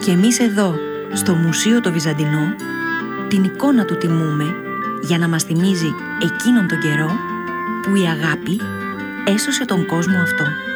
Και εμείς εδώ, στο Μουσείο το Βυζαντινό, την εικόνα του τιμούμε για να μας θυμίζει εκείνον τον καιρό που η αγάπη έσωσε τον κόσμο αυτό.